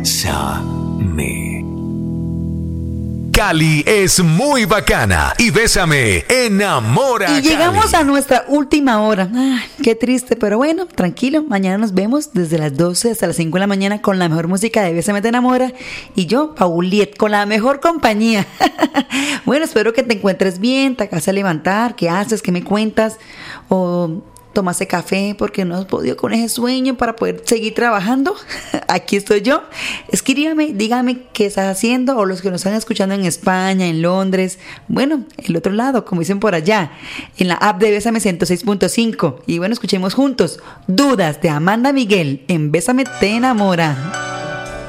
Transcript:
Bésame. Cali es muy bacana y Bésame enamora. Y llegamos Cali. a nuestra última hora. Ay, qué triste, pero bueno, tranquilo. Mañana nos vemos desde las 12 hasta las 5 de la mañana con la mejor música de Bésame te enamora. Y yo, Pauliet, con la mejor compañía. Bueno, espero que te encuentres bien, te acabas de levantar, ¿qué haces? ¿Qué me cuentas? O tomaste café porque no has podido con ese sueño para poder seguir trabajando. Aquí estoy yo. Escríbame, dígame qué estás haciendo, o los que nos están escuchando en España, en Londres, bueno, el otro lado, como dicen por allá, en la app de Bésame 106.5. Y bueno, escuchemos juntos Dudas de Amanda Miguel en Bésame te enamora.